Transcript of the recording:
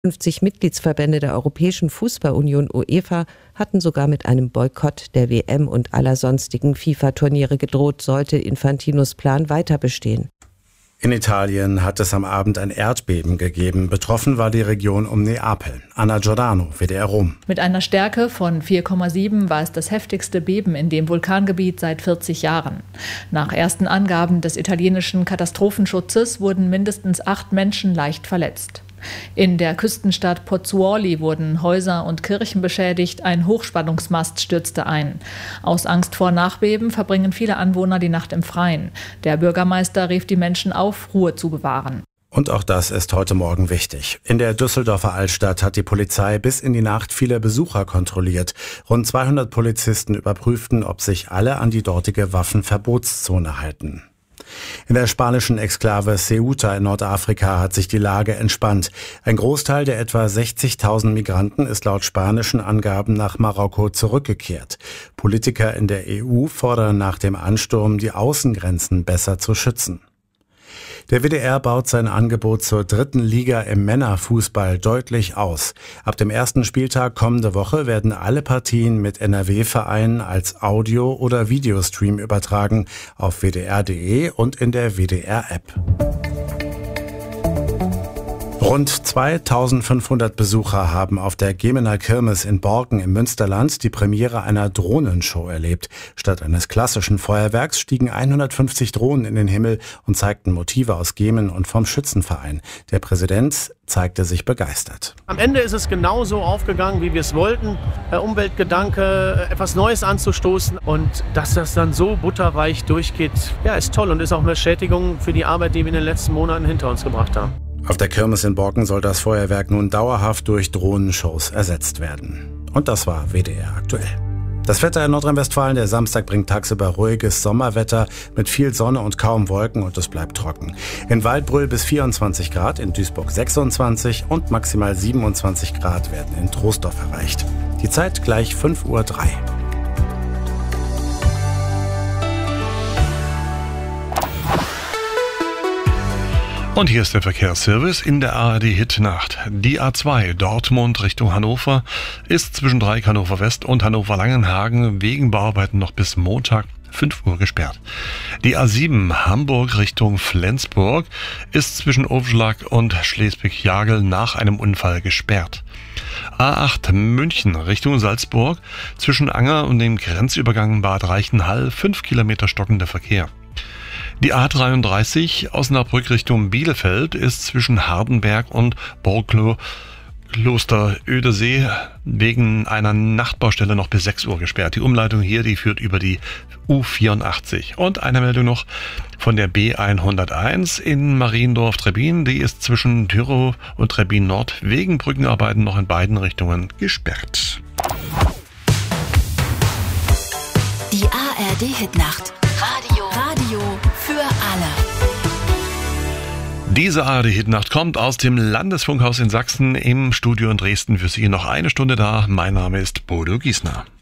50 Mitgliedsverbände der Europäischen Fußballunion UEFA hatten sogar mit einem Boykott der WM und aller sonstigen FIFA-Turniere gedroht, sollte Infantinos Plan weiter bestehen. In Italien hat es am Abend ein Erdbeben gegeben. Betroffen war die Region um Neapel. Anna Giordano, WDR Rom. Mit einer Stärke von 4,7 war es das heftigste Beben in dem Vulkangebiet seit 40 Jahren. Nach ersten Angaben des italienischen Katastrophenschutzes wurden mindestens 8 Menschen leicht verletzt. In der Küstenstadt Pozzuoli wurden Häuser und Kirchen beschädigt, ein Hochspannungsmast stürzte ein. Aus Angst vor Nachbeben verbringen viele Anwohner die Nacht im Freien. Der Bürgermeister rief die Menschen auf, Ruhe zu bewahren. Und auch das ist heute Morgen wichtig. In der Düsseldorfer Altstadt hat die Polizei bis in die Nacht viele Besucher kontrolliert. Rund 200 Polizisten überprüften, ob sich alle an die dortige Waffenverbotszone halten. In der spanischen Exklave Ceuta in Nordafrika hat sich die Lage entspannt. Ein Großteil der etwa 60.000 Migranten ist laut spanischen Angaben nach Marokko zurückgekehrt. Politiker in der EU fordern nach dem Ansturm, die Außengrenzen besser zu schützen. Der WDR baut sein Angebot zur 3. Liga im Männerfußball deutlich aus. Ab dem ersten Spieltag kommende Woche werden alle Partien mit NRW-Vereinen als Audio- oder Videostream übertragen auf wdr.de und in der WDR-App. Rund 2500 Besucher haben auf der Gemener Kirmes in Borken im Münsterland die Premiere einer Drohnenshow erlebt. Statt eines klassischen Feuerwerks stiegen 150 Drohnen in den Himmel und zeigten Motive aus Gemen und vom Schützenverein. Der Präsident zeigte sich begeistert. Am Ende ist es genauso aufgegangen, wie wir es wollten. Umweltgedanke, etwas Neues anzustoßen und dass das dann so butterweich durchgeht, ja, ist toll und ist auch eine Bestätigung für die Arbeit, die wir in den letzten Monaten hinter uns gebracht haben. Auf der Kirmes in Borken soll das Feuerwerk nun dauerhaft durch Drohnenshows ersetzt werden. Und das war WDR aktuell. Das Wetter in Nordrhein-Westfalen, der Samstag bringt tagsüber ruhiges Sommerwetter mit viel Sonne und kaum Wolken und es bleibt trocken. In Waldbröl bis 24 Grad, in Duisburg 26 und maximal 27 Grad werden in Troisdorf erreicht. Die Zeit gleich 5:03 Uhr. Und hier ist der Verkehrsservice in der ARD-Hit-Nacht. Die A2 Dortmund Richtung Hannover ist zwischen Dreieck Hannover West und Hannover Langenhagen wegen Bauarbeiten noch bis Montag 5 Uhr gesperrt. Die A7 Hamburg Richtung Flensburg ist zwischen Overschlag und Schleswig-Jagel nach einem Unfall gesperrt. A8 München Richtung Salzburg zwischen Anger und dem Grenzübergang Bad Reichenhall 5 Kilometer stockender Verkehr. Die A33 Osnabrück Richtung Bielefeld ist zwischen Hardenberg und Burgkloster Ödersee wegen einer Nachtbaustelle noch bis 6 Uhr gesperrt. Die Umleitung hier, die führt über die U84. Und eine Meldung noch von der B101 in Mariendorf-Trebbin. Die ist zwischen Tyrow und Trebbin Nord wegen Brückenarbeiten noch in beiden Richtungen gesperrt. Die ARD-Hitnacht. Radio für alle. Diese ARD-Hitnacht kommt aus dem Landesfunkhaus in Sachsen. Im Studio in Dresden für Sie noch eine Stunde da. Mein Name ist Bodo Giesner.